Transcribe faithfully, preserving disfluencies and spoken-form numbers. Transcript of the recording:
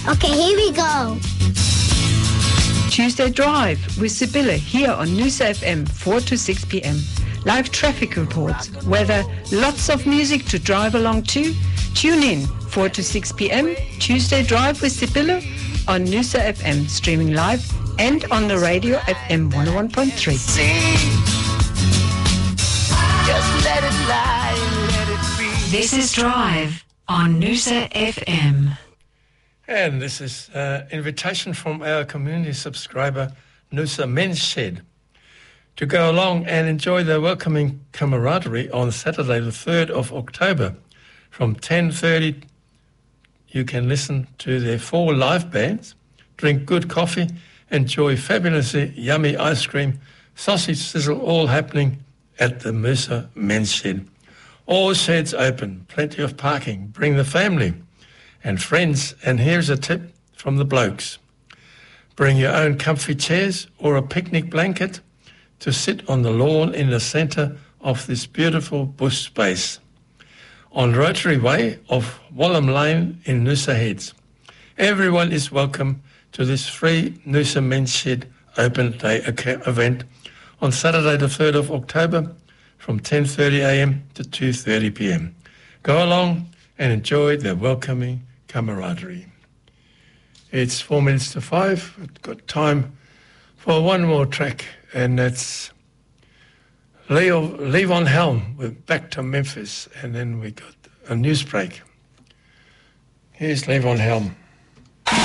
Okay, here we go. Tuesday Drive with Sibylle here on Noosa F M, four to six p.m. Live traffic reports, weather, lots of music to drive along to. Tune in, four to six p.m. Tuesday Drive with Sibylle on Noosa F M, streaming live and on the radio F M one oh one point three. Just let it lie, let it be. This is Drive on Noosa F M. And this is an invitation from our community subscriber, Noosa Men's Shed, to go along and enjoy the welcoming camaraderie on Saturday the third of October. From ten thirty, you can listen to their four live bands, drink good coffee, enjoy fabulously yummy ice cream, sausage sizzle, all happening at the Noosa Men's Shed. All sheds open, plenty of parking, bring the family and friends, and here's a tip from the blokes. Bring your own comfy chairs or a picnic blanket to sit on the lawn in the centre of this beautiful bush space on Rotary Way of Wallam Lane in Noosa Heads. Everyone is welcome to this free Noosa Men's Shed open day event on Saturday the third of October from ten thirty a.m. to two thirty p.m. Go along and enjoy the welcoming camaraderie. It's four minutes to five. We've got time for one more track, and that's Leo, Levon Helm with Back to Memphis, and then we got a news break. Here's Levon Helm.